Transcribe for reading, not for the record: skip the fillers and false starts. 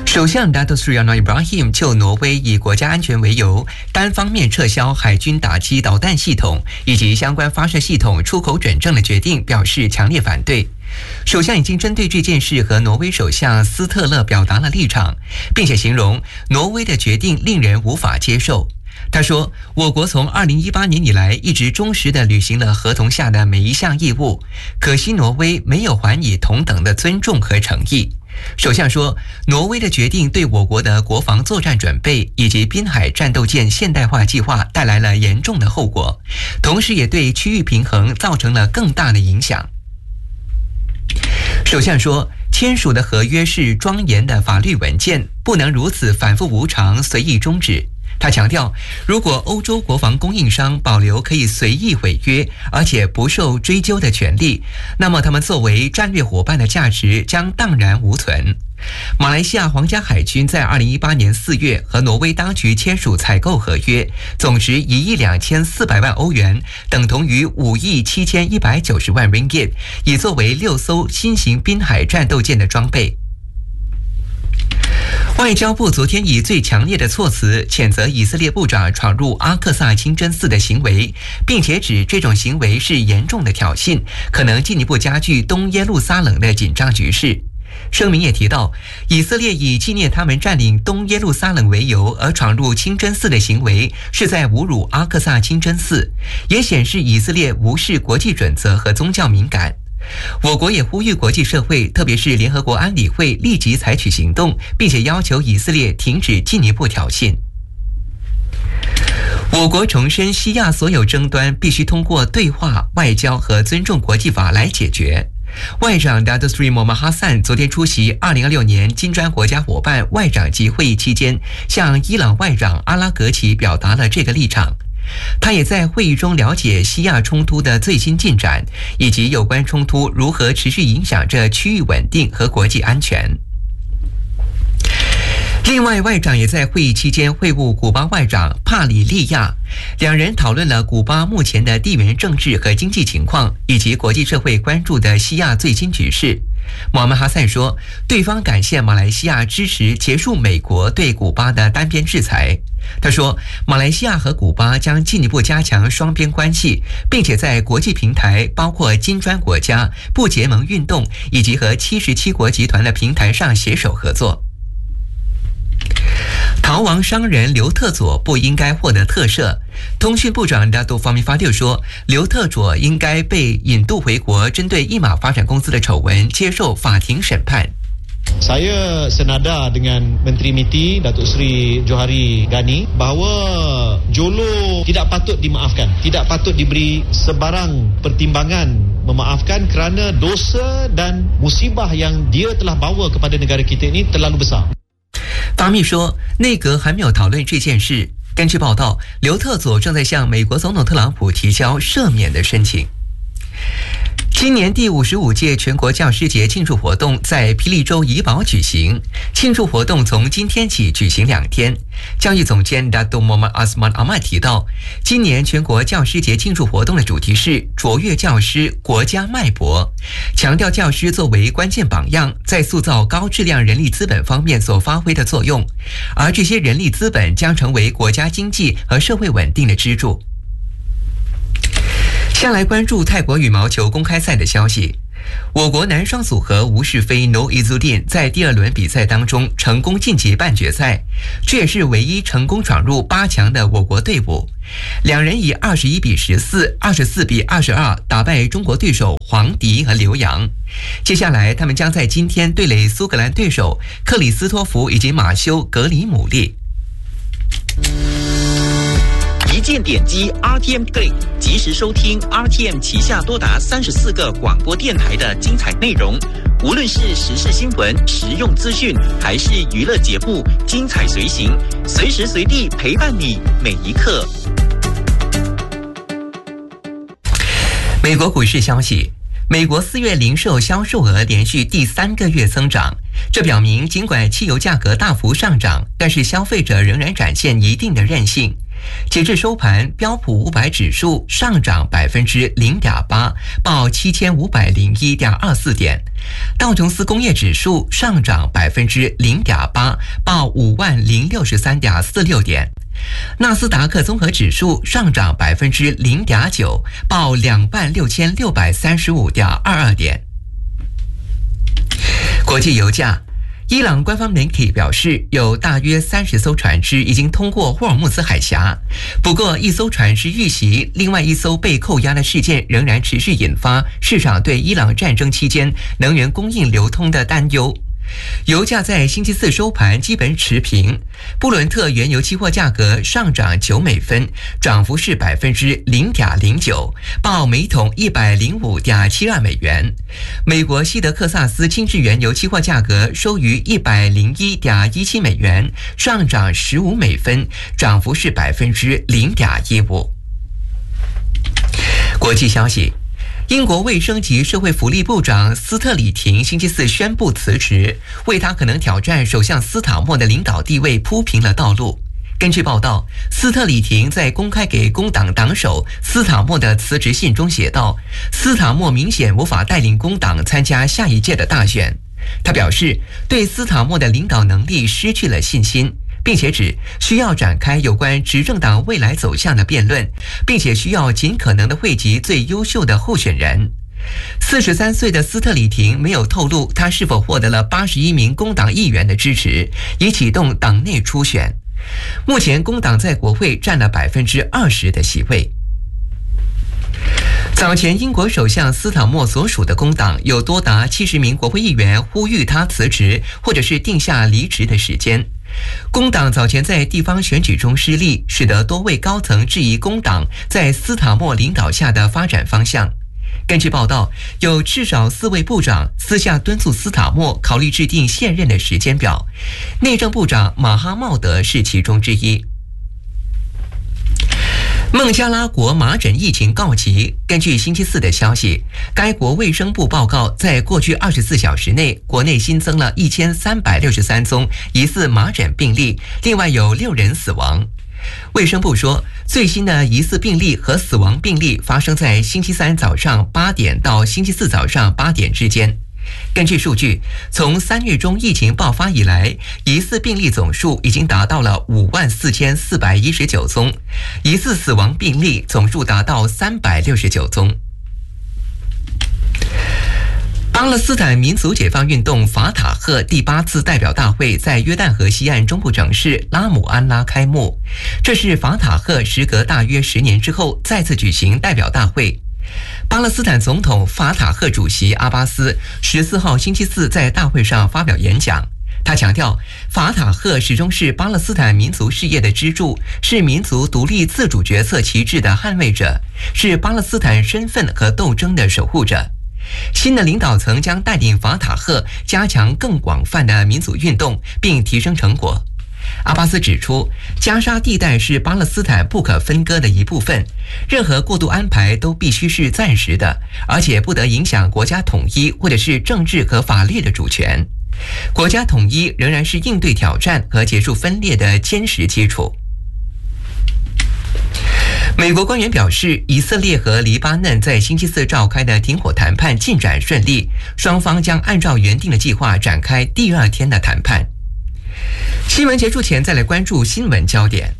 首相 Datuk Seri Anwar Ibrahim 就挪威以国家安全为由，单方面撤销海军打击导弹系统以及相关发射系统出口准证的决定表示强烈反对。首相已经针对这件事和挪威首相斯特勒表达了立场，并且形容挪威的决定令人无法接受。他说，我国从2018年以来一直忠实地履行了合同下的每一项义务，可惜挪威没有还以同等的尊重和诚意。首相说，挪威的决定对我国的国防作战准备以及滨海战斗舰现代化计划带来了严重的后果，同时也对区域平衡造成了更大的影响。首相说，签署的合约是庄严的法律文件，不能如此反复无常、随意终止。他强调，如果欧洲国防供应商保留可以随意毁约而且不受追究的权利，那么他们作为战略伙伴的价值将荡然无存。马来西亚皇家海军在2018年4月和挪威当局签署采购合约，总值1亿2400万欧元，等同于5亿7190万 ringgit， 以作为6艘新型滨海战斗舰的装备。外交部昨天以最强烈的措辞谴责以色列部长闯入阿克萨清真寺的行为，并且指这种行为是严重的挑衅，可能进一步加剧东耶路撒冷的紧张局势。声明也提到，以色列以纪念他们占领东耶路撒冷为由而闯入清真寺的行为，是在侮辱阿克萨清真寺，也显示以色列无视国际准则和宗教敏感。我国也呼吁国际社会，特别是联合国安理会立即采取行动，并且要求以色列停止进一步挑衅。我国重申，西亚所有争端必须通过对话、外交和尊重国际法来解决。外长 Datuk Seri Mohamad Hassan 昨天出席2026年金砖国家伙伴外长级会议期间，向伊朗外长阿拉格齐表达了这个立场。他也在会议中了解西亚冲突的最新进展，以及有关冲突如何持续影响着区域稳定和国际安全。另外，外长也在会议期间会晤古巴外长帕里利亚，两人讨论了古巴目前的地缘政治和经济情况，以及国际社会关注的西亚最新局势。穆罕默哈散说，对方感谢马来西亚支持结束美国对古巴的单边制裁。他说，马来西亚和古巴将进一步加强双边关系，并且在国际平台，包括金砖国家、不结盟运动以及和77国集团的平台上携手合作。逃亡商人刘特佐不应该获得特赦。通讯部长Datuk Fahmi Fadil说，刘特佐应该被引渡回国，针对一马发展公司的丑闻接受法庭审判。 Saya senada dengan Menteri MITI Datuk Seri Johari Gani bahawa Jolo tidak patut dimaafkan, tidak patut diberi sebarang pertimbangan memaafkan kerana dosa dan musibah yang dia telah bawa kepada negara kita ini terlalu besar。 法密说，内阁还没有讨论这件事。根据报道，刘特佐正在向美国总统特朗普提交赦免的申请。今年第55届全国教师节庆祝活动在霹雳州怡保举行，庆祝活动从今天起举行2天。教育总监 Datuk Muhammad Asman Ahmad 提到，今年全国教师节庆祝活动的主题是卓越教师，国家脉搏，强调教师作为关键榜样，在塑造高质量人力资本方面所发挥的作用，而这些人力资本将成为国家经济和社会稳定的支柱。下来关注泰国羽毛球公开赛的消息。我国男双组合吴世飞 Noor Izzuddin 在第2轮比赛当中成功晋级半决赛，这也是唯一成功闯入8强的我国队伍。两人以21比14、24比22打败中国对手黄迪和刘洋。接下来他们将在今天对垒苏格兰对手克里斯托弗以及马修格里姆利。 一键点击 RTM Play， 及时收听 RTM 旗下多达34个广播电台的精彩内容。无论是时事新闻、实用资讯，还是娱乐节目，精彩随行，随时随地陪伴你每一刻。 美国股市消息。美国4月零售销售额连续第3个月增长，这表明尽管汽油价格大幅上涨，但是消费者仍然展现一定的韧性。 截至收盘，标普500指数上涨0.8%，报7501.24点；道琼斯工业指数上涨0.8%，报50063.46点；纳斯达克综合指数上涨0.9%，报26635.22点。国际油价。伊朗官方媒体表示，有大约30艘船只已经通过霍尔木兹海峡，不过一艘船只遇袭，另外一艘被扣押的事件仍然持续引发市场对伊朗战争期间能源供应流通的担忧。油价在星期四收盘基本持平，布伦特原油期货价格上涨9美分，涨幅是0.09%，报每桶105.72美元。美国西德克萨斯轻质原油期货价格收于101.17美元，上涨15美分，涨幅是0.15%。国际消息。英国卫生及社会福利部长斯特里廷星期四宣布辞职，为他可能挑战首相斯塔默的领导地位铺平了道路。根据报道，斯特里廷在公开给工党党首斯塔默的辞职信中写道，斯塔默明显无法带领工党参加下一届的大选。他表示，对斯塔默的领导能力失去了信心，并且指需要展开有关执政党未来走向的辩论，并且需要尽可能的汇集最优秀的候选人。43岁的斯特里廷没有透露他是否获得了81名工党议员的支持，以启动党内初选。目前工党在国会占了20%的席位。早前，英国首相斯塔默所属的工党有多达70名国会议员呼吁他辞职，或者是定下离职的时间。工党早前在地方选举中失利，使得多位高层质疑工党在斯塔默领导下的发展方向。根据报道，有至少4位部长私下敦促斯塔默考虑制定现任的时间表，内政部长马哈茂德是其中之一。孟加拉国麻疹疫情告急，根据星期四的消息，该国卫生部报告，在过去24小时内，国内新增了1363宗疑似麻疹病例，另外有6人死亡。卫生部说，最新的疑似病例和死亡病例发生在星期三早上8点到星期四早上8点之间。根据数据，从3月中疫情爆发以来，疑似病例总数已经达到了54419宗，疑似死亡病例总数达到369宗。巴勒斯坦民族解放运动法塔赫第8次代表大会在约旦河西岸中部城市拉姆安拉开幕，这是法塔赫时隔大约10年之后再次举行代表大会。巴勒斯坦总统法塔赫主席阿巴斯14号星期四在大会上发表演讲，他强调，法塔赫始终是巴勒斯坦民族事业的支柱，是民族独立自主决策旗帜的捍卫者，是巴勒斯坦身份和斗争的守护者。新的领导层将带领法塔赫加强更广泛的民族运动，并提升成果。阿巴斯指出，加沙地带是巴勒斯坦不可分割的一部分，任何过渡安排都必须是暂时的，而且不得影响国家统一或者是政治和法律的主权。国家统一仍然是应对挑战和结束分裂的坚实基础。美国官员表示，以色列和黎巴嫩在星期四召开的停火谈判进展顺利，双方将按照原定的计划展开第2天的谈判。新闻结束前，再来关注新闻焦点。